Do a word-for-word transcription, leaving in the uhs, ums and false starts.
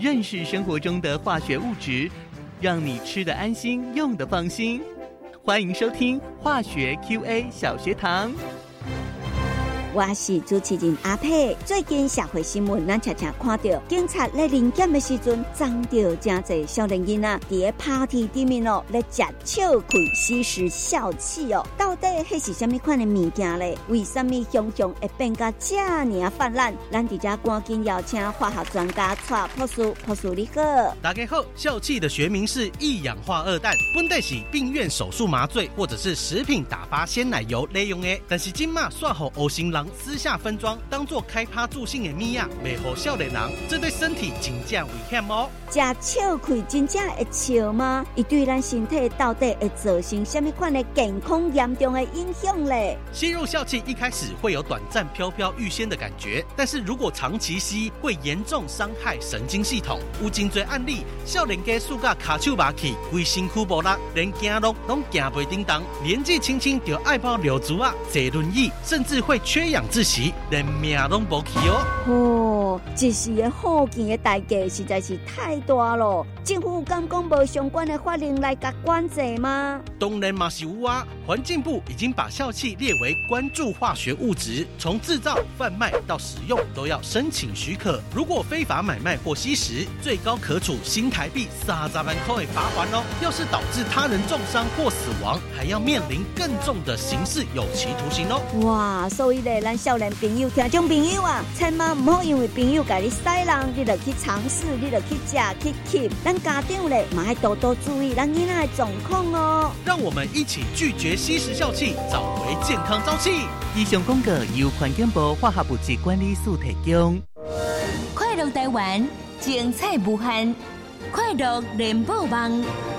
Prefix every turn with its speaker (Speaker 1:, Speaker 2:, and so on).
Speaker 1: 认识生活中的化学物质，让你吃得安心，用得放心。欢迎收听化学 Q A 小学堂。
Speaker 2: 我是主持人阿佩。最近社会新闻，咱常常看到警察咧临检的时阵，撞到真侪少年囡仔伫咧 party 里面哦，咧食笑气吸食笑气哦。到底迄是什么款的物件咧？为什么熊熊会变甲这样泛滥？咱伫这赶紧邀请化学专家蔡博士，博士你好。
Speaker 3: 大家好，笑气的学名是一氧化二氮，本来是病院手术麻醉或者是食品打发鲜奶油利用的，但是今嘛煞互黑心人私下分装，当作开趴助兴的米啊，袂互少年人，这对身体真正危险哦。
Speaker 2: 食笑气真正会笑吗？伊对咱身体到底会造成什么款的健康严重的影响嘞？
Speaker 3: 吸入笑气一开始会有短暂飘飘欲仙的感觉，但是如果长期吸，会严重伤害神经系统。有真多案例，少年家输甲卡手麻气，规身躯无力，连走路拢行袂叮当，年纪轻轻就爱包柳竹啊，坐轮椅，甚至会缺氧窒息，连命拢无去哦。
Speaker 2: 哦，一时的好见的代价实在是太大了。政府敢讲无相关的法令来甲管制吗？
Speaker 3: 当然嘛是有啊，环境部已经把笑气列为关注化学物质，从制造、贩卖到使用都要申请许可。如果非法买卖或吸食，最高可处新台币三十万块的罚款哦。要是导致他人重伤或死亡，还要面临更重的刑事有期徒刑哦。
Speaker 2: 哇，所以咧，咱少年朋友、听众朋友啊，千万唔好因为朋友甲你塞人，你就去尝试，你就去食去吸。咱家长咧，嘛要多多注意咱囡仔的状况哦。
Speaker 3: 让我们一起拒绝吸食笑气，找回健康朝气。
Speaker 1: 以上广告由环境部化学物质管理署提供。
Speaker 4: 快乐台湾，精彩无限，快乐联播网。